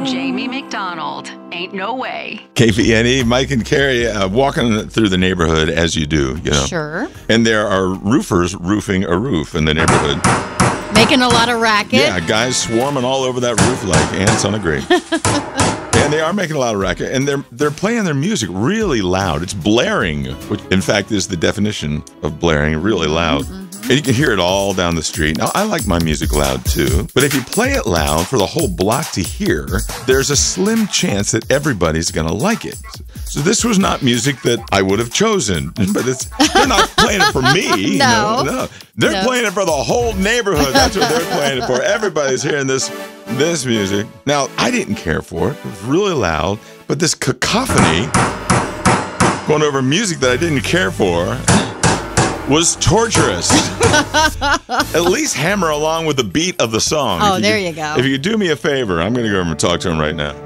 Jamie McDonald. Ain't no way. KPNE, Mike and Carrie, walking through the neighborhood as you do, you know. Sure. And there are roofers roofing a roof in the neighborhood. Making a lot of racket. Yeah, guys swarming all over that roof like ants on a grate. And they are making a lot of racket, and they're playing their music really loud. It's blaring, which in fact is the definition of blaring, really loud. And you can hear it all down the street. Now, I like my music loud too, but if you play it loud for the whole block to hear, there's a slim chance that everybody's gonna like it. So this was not music that I would have chosen, but they're not playing it for me. No. They're playing it for the whole neighborhood. That's what they're playing it for. Everybody's hearing this music. Now, I didn't care for it. It was really loud, but this cacophony going over music that I didn't care for was torturous. At least hammer along with the beat of the song. Oh, there you go. If you could do me a favor, I'm going to go over and talk to him right now.